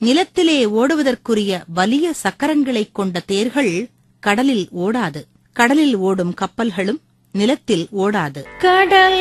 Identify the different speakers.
Speaker 1: நிலத்திலே ஓடுவதற்குரிய வலிய சக்கரங்களைக் கொண்ட தேர்கள் கடலில் ஓடாது. கடலில் ஓடும் கப்பல்களும் நிலத்தில் ஓடாது. கடல்